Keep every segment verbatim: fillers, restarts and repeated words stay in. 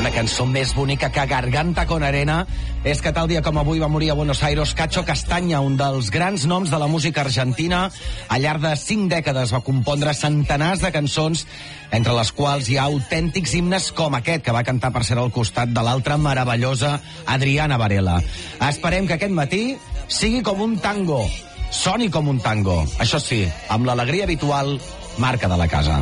La cançó més bonica que Garganta con Arena és que tal dia com avui va morir a Buenos Aires Cacho Castaña, un dels grans noms de la música argentina. Al llarg de cinc dècades va compondre centenars de cançons, entre les quals hi ha autèntics himnes com aquest, que va cantar per ser al costat de l'altra meravellosa Adriana Varela. Esperem que aquest matí sigui com un tango, soni com un tango, això sí, amb l'alegria habitual, marca de la casa.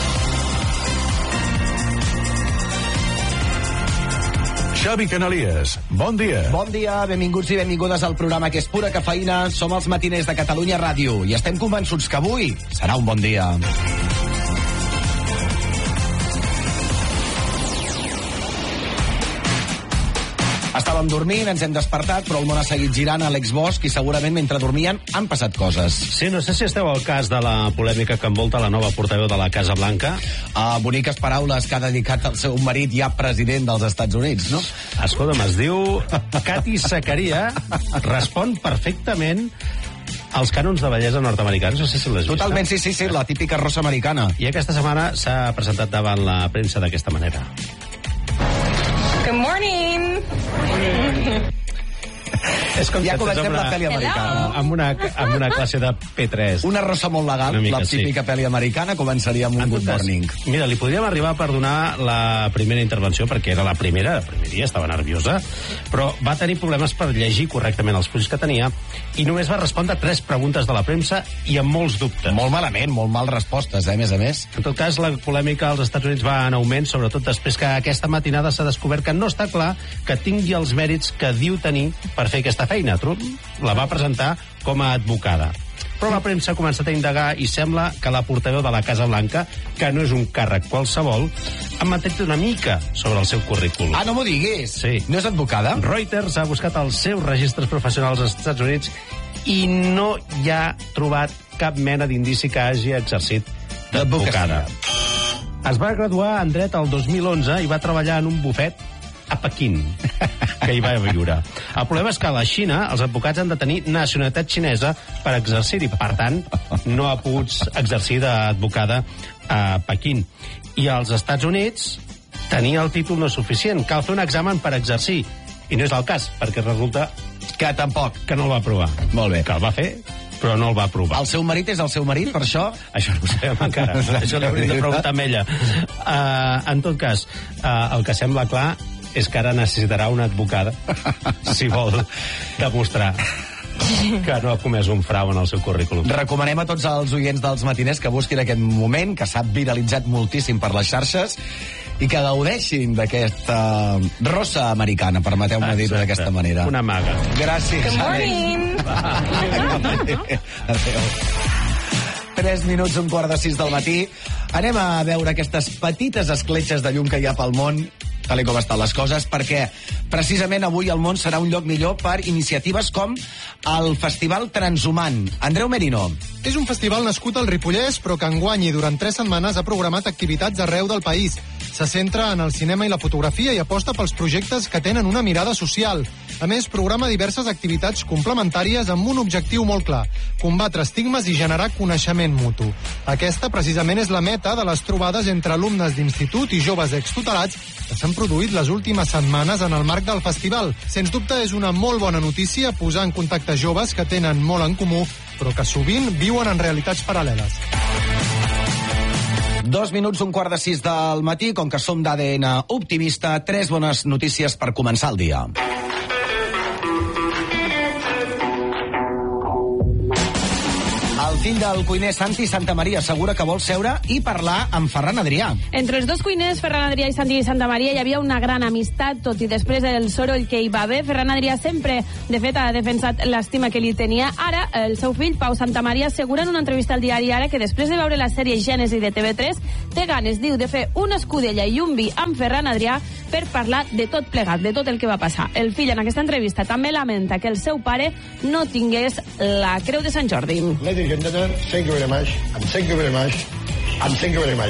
Xavi Canalies, bon dia. Bon dia, benvinguts i benvingudes al programa que és pura cafeïna. Som els matiners de Catalunya Ràdio i estem convençuts que avui serà un bon dia. Estàvem dormint, ens hem despertat, però el món ha seguit girant a l'ex-Bosch i segurament mentre dormien han passat coses. Sí, no sé si esteu al cas de la polèmica que envolta la nova portaveu de la Casa Blanca. Uh, boniques paraules que ha dedicat al seu marit ja president dels Estats Units, no? Escolta'm, es diu Katy Zacaria, respon perfectament als cànons de bellesa nord-americans. No sé si l'has vist. Totalment, sí, sí, sí, la típica rosa americana. I aquesta setmana s'ha presentat davant la premsa d'aquesta manera. Good morning. És com ja si comencem una, la pel·li americana. Amb una, amb una classe de P tres. Una rosa molt legal, mica, la típica sí. Pel·li americana, començaria amb un good morning. Mira, li podríem arribar per donar la primera intervenció, perquè era la primera, el primer dia estava nerviosa, però va tenir problemes per llegir correctament els fulls que tenia i només va respondre tres preguntes de la premsa i amb molts dubtes. Molt malament, molt mal respostes, eh, a més a més. En tot cas, la polèmica als Estats Units va en augment, sobretot després que aquesta matinada s'ha descobert que no està clar que tingui els mèrits que diu tenir per fer aquesta feina. Trump la va presentar com a advocada. Però la premsa ha començat a indagar i sembla que la portaveu de la Casa Blanca, que no és un càrrec qualsevol, ha mentit una mica sobre el seu currículum. Ah, no m'ho diguis? Sí. No és advocada? Reuters ha buscat els seus registres professionals als Estats Units i no hi ha trobat cap mena d'indici que hagi exercit d'advocada. Es va graduar en dret el dos mil onze i va treballar en un bufet a Pequín, que hi va viure. El problema és que a la Xina els advocats han de tenir nacionalitat xinesa per exercir-hi. Per tant, no ha pogut exercir d'advocada a Pequín. I als Estats Units tenir el títol no és suficient. Cal fer un examen per exercir. I no és el cas, perquè resulta que tampoc, que no el va aprovar. Molt bé. Que el va fer, però no el va aprovar. El seu marit és el seu marit, per això? Això no ho sabem encara. Això l'hauríem de preguntar amb ella. Uh, en tot cas, uh, el que sembla clar és que ara necessitarà una advocada si vol demostrar que no ha comès un frau en el seu currículum. Recomanem a tots els oients dels matiners que busquin aquest moment, que s'ha viralitzat moltíssim per les xarxes, i que gaudeixin d'aquesta rosa americana, permeteu-me dir-ho d'aquesta manera. Una maga. Gràcies. Good morning. Adéu. Tres minuts, un quart de sis del matí. Anem a veure aquestes petites escletxes de llum que hi ha pel món, tal com estan les coses, perquè precisament avui el món serà un lloc millor per iniciatives com el Festival Transhumant. Andreu Merino. És un festival nascut al Ripollès, però que enguany i durant tres setmanes ha programat activitats arreu del país. Se centra en el cinema i la fotografia i aposta pels projectes que tenen una mirada social. A més, programa diverses activitats complementàries amb un objectiu molt clar: combatre estigmes i generar coneixement mutu. Aquesta, precisament, és la meta de les trobades entre alumnes d'institut i joves extutelats que s'han produït les últimes setmanes en el marc del festival. Sens dubte, és una molt bona notícia posar en contacte joves que tenen molt en comú, però que sovint viuen en realitats paral·leles. Dos minuts, un quart de sis del matí, com que som d'A D N optimista, tres bones notícies per començar el dia. El fill del cuiner Santi Santamaria assegura que vol seure i parlar amb Ferran Adrià. Entre els dos cuiners, Ferran Adrià i Santi Santamaria, hi havia una gran amistat, tot i després del soroll que hi va haver. Ferran Adrià sempre, de fet, ha defensat l'estima que li tenia. Ara, el seu fill, Pau Santamaria, assegura en una entrevista al diari Ara que després de veure la sèrie Gènesi de T V tres, té ganes, diu, de fer una escudella i un vi amb Ferran Adrià per parlar de tot plegat, de tot el que va passar. El fill, en aquesta entrevista, també lamenta que el seu pare no tingués la Creu de Sant Jordi. Ladies and gentlemen, thank you very much, and thank you very much, and thank you very much.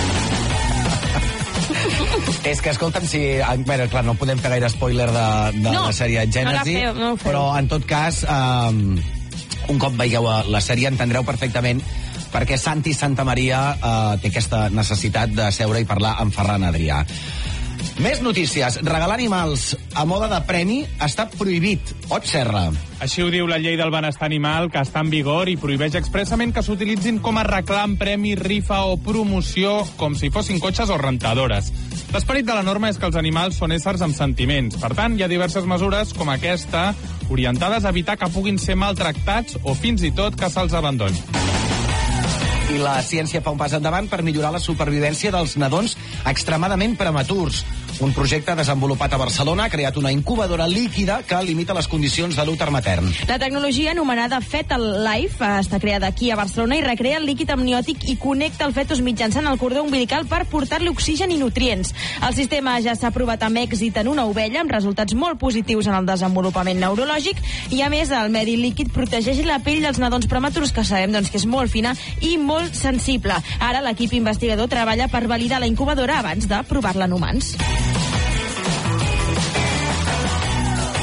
És que, escolta'm, si... Bé, clar, no podem fer gaire spoiler de, de no, la sèrie Gènesi, no la feu, no feu. Però, en tot cas, um, un cop veieu la sèrie entendreu perfectament perquè Santi Santamaria uh, té aquesta necessitat de seure i parlar amb Ferran Adrià. Més notícies. Regalar animals a moda de premi està prohibit. Ot Serra. Així ho diu la llei del benestar animal, que està en vigor i prohibeix expressament que s'utilitzin com a reclam, premi, rifa o promoció, com si fossin cotxes o rentadores. L'esperit de la norma és que els animals són éssers amb sentiments. Per tant, hi ha diverses mesures, com aquesta, orientades a evitar que puguin ser maltractats o fins i tot que se'ls abandoni. I la ciència fa un pas endavant per millorar la supervivència dels nadons extremadament prematurs. Un projecte desenvolupat a Barcelona ha creat una incubadora líquida que limita les condicions de l'úter matern. La tecnologia anomenada Fetal Life està creada aquí a Barcelona i recrea el líquid amniòtic i connecta el fetus mitjançant el cordó umbilical per portar-li oxigen i nutrients. El sistema ja s'ha provat amb èxit en una ovella, amb resultats molt positius en el desenvolupament neurològic, i a més el medi líquid protegeix la pell dels nadons prematurs, que sabem doncs, que és molt fina i molt sensible. Ara l'equip investigador treballa per validar la incubadora abans de provar-la en humans.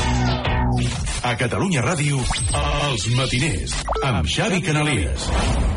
A Catalunya Ràdio, Els Matiners, amb Xavi Canalies.